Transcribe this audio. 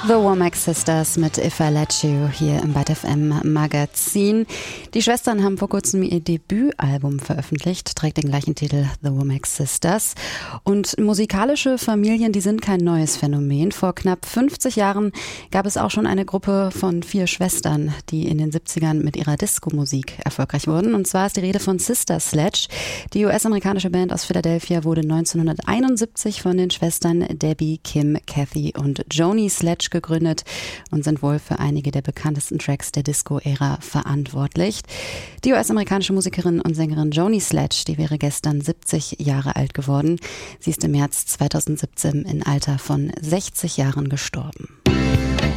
The Womack Sisters mit If I Let You hier im Byte FM Magazin. Die Schwestern haben vor kurzem ihr Debütalbum veröffentlicht, trägt den gleichen Titel The Womack Sisters. Und musikalische Familien, die sind kein neues Phänomen. Vor knapp 50 Jahren gab es auch schon eine Gruppe von 4 Schwestern, die in den 70ern mit ihrer Disco-Musik erfolgreich wurden. Und zwar ist die Rede von Sister Sledge. Die US-amerikanische Band aus Philadelphia wurde 1971 von den Schwestern Debbie, Kim, Kathy und Joni Sledge gegründet und sind wohl für einige der bekanntesten Tracks der Disco-Ära verantwortlich. Die US-amerikanische Musikerin und Sängerin Joni Sledge, die wäre gestern 70 Jahre alt geworden. Sie ist im März 2017 im Alter von 60 Jahren gestorben.